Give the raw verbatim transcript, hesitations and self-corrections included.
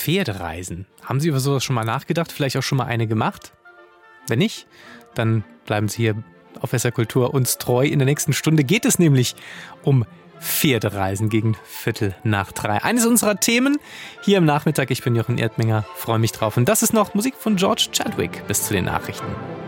Pferdereisen. Haben Sie über sowas schon mal nachgedacht? Vielleicht auch schon mal eine gemacht? Wenn nicht, dann bleiben Sie hier auf S R Kultur uns treu. In der nächsten Stunde geht es nämlich um Pferdereisen gegen Viertel nach drei. Eines unserer Themen hier im Nachmittag. Ich bin Jochen Erdminger, freue mich drauf. Und das ist noch Musik von George Chadwick bis zu den Nachrichten.